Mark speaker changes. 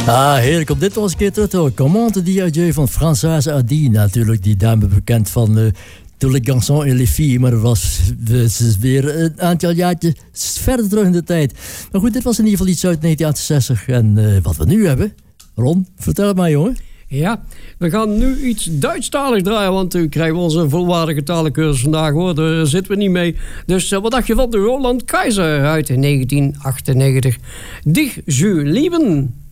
Speaker 1: Ah, heerlijk om dit nog eens een keer terug te horen. Comment DJ van Françoise Hardy. Natuurlijk, die dame bekend van Tous les garçons et les filles. Maar dat was weer een aantal jaartjes verder terug in de tijd. Maar goed, dit was in ieder geval iets uit 1968. En wat we nu hebben... Ron, vertel het maar, jongen.
Speaker 2: Ja, we gaan nu iets Duitsstalig draaien, want nu krijgen we onze volwaardige talencursus vandaag, hoor. Daar zitten we niet mee. Dus wat dacht je van de Roland Kaiser uit 1998? Dich, je lieben.